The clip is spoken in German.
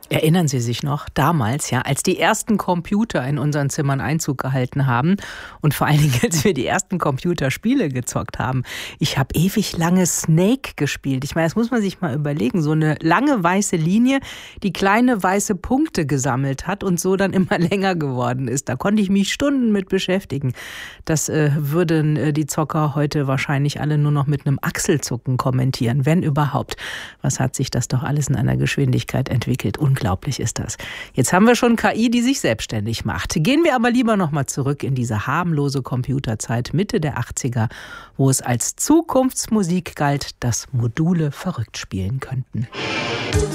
Erinnern Sie sich noch, damals, ja, als die ersten Computer in unseren Zimmern Einzug gehalten haben und vor allen Dingen, als wir die ersten Computerspiele gezockt haben. Ich habe ewig lange Snake gespielt. Ich meine, das muss man sich mal überlegen. So eine lange weiße Linie, die kleine weiße Punkte gesammelt hat und so dann immer länger geworden ist. Da konnte ich mich Stunden mit beschäftigen. Das würden die Zocker heute wahrscheinlich alle nur noch mit einem Achselzucken kommentieren, wenn überhaupt. Was hat sich das doch alles in einer Geschwindigkeit entwickelt? Unglaublich ist das. Jetzt haben wir schon KI, die sich selbstständig macht. Gehen wir aber lieber noch mal zurück in diese harmlose Computerzeit Mitte der 80er, wo es als Zukunftsmusik galt, dass Module verrückt spielen könnten.